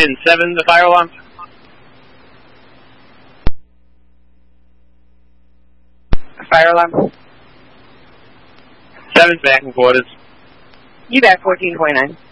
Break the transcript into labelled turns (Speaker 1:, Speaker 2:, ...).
Speaker 1: in 7, the fire alarm.
Speaker 2: Fire alarm.
Speaker 1: 7's back in quarters.
Speaker 2: You back 1429.